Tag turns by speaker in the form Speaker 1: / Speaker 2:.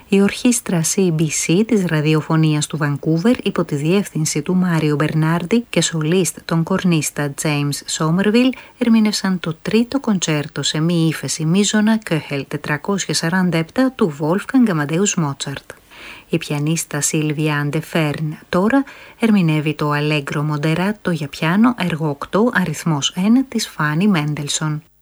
Speaker 1: Η ορχήστρα CBC της ραδιοφωνίας του Βανκούβερ υπό τη διεύθυνση του Μάριο Μπερνάρντι και σολίστ τον κορνίστα James Somerville ερμήνευσαν το τρίτο κοντσέρτο σε μη ύφεση μείζωνα Köchel 447 του Wolfgang Amadeus Mozart. Η πιανίστα Σίλβια Αντεφέρν τώρα ερμηνεύει το Allegro Moderato για πιάνο έργο 8 αριθμός 1 της Φάνι Μέντελσον.